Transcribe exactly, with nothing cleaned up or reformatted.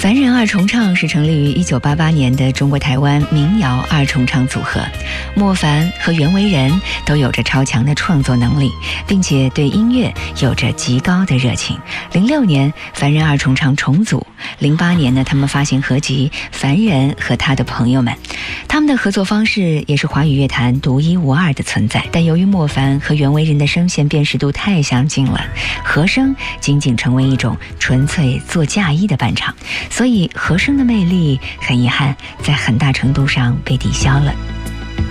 凡人二重唱是成立于一九八八年的中国台湾民谣二重唱组合，莫凡和袁惟仁都有着超强的创作能力，并且对音乐有着极高的热情。零六年凡人二重唱重组，零八年呢他们发行合集《凡人和他的朋友们》，他们的合作方式也是华语乐坛独一无二的存在。但由于莫凡和袁惟仁的声线辨识度太相近了，和声仅仅成为一种纯粹做嫁衣的伴唱，所以和声的魅力很遗憾在很大程度上被抵消了。